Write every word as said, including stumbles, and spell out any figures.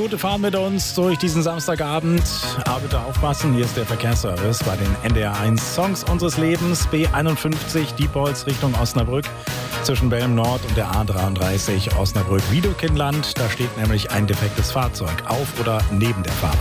Minute fahren mit uns durch diesen Samstagabend. Aber bitte aufpassen, hier ist der Verkehrsservice bei den N D R eins Songs unseres Lebens. B einundfünfzig, Diepholz Richtung Osnabrück. Zwischen Belm Nord und der A dreiunddreißig Osnabrück-Wiedekindland. Da steht nämlich ein defektes Fahrzeug auf oder neben der Fahrbahn.